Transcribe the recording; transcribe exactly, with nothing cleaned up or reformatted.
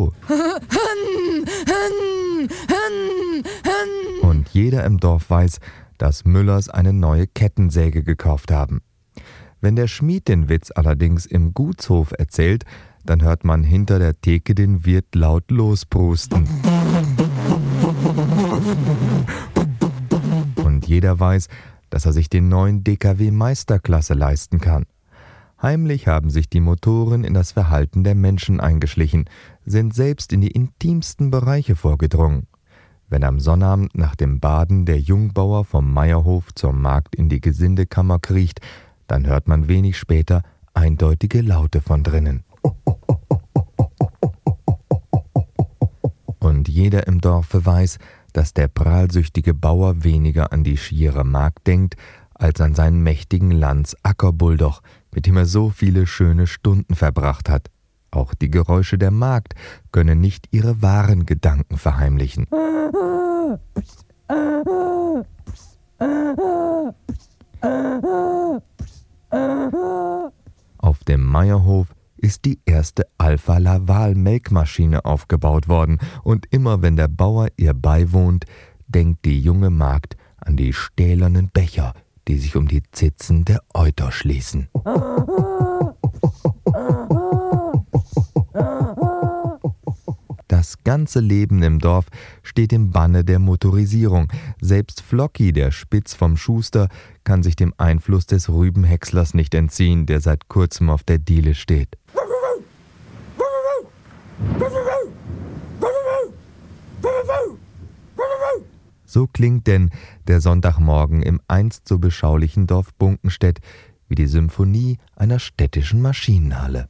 so. Und jeder im Dorf weiß, dass Müllers eine neue Kettensäge gekauft haben. Wenn der Schmied den Witz allerdings im Gutshof erzählt, dann hört man hinter der Theke den Wirt laut losprusten. Und jeder weiß, dass er sich den neuen D K W Meisterklasse leisten kann. Heimlich haben sich die Motoren in das Verhalten der Menschen eingeschlichen, sind selbst in die intimsten Bereiche vorgedrungen. Wenn am Sonnabend nach dem Baden der Jungbauer vom Meierhof zur Magd in die Gesindekammer kriecht, dann hört man wenig später eindeutige Laute von drinnen. Und jeder im Dorfe weiß, dass der prahlsüchtige Bauer weniger an die schiere Magd denkt, als an seinen mächtigen Lanz Ackerbulldog, mit dem er so viele schöne Stunden verbracht hat. Auch die Geräusche der Magd können nicht ihre wahren Gedanken verheimlichen. Auf dem Meierhof ist die erste Alfa-Laval-Melkmaschine aufgebaut worden, und immer wenn der Bauer ihr beiwohnt, denkt die junge Magd an die stählernen Becher, die sich um die Zitzen der Euter schließen. Das ganze Leben im Dorf steht im Banne der Motorisierung. Selbst Flocki, der Spitz vom Schuster, kann sich dem Einfluss des Rübenhäckslers nicht entziehen, der seit kurzem auf der Diele steht. So klingt denn der Sonntagmorgen im einst so beschaulichen Dorf Bunkenstedt wie die Symphonie einer städtischen Maschinenhalle.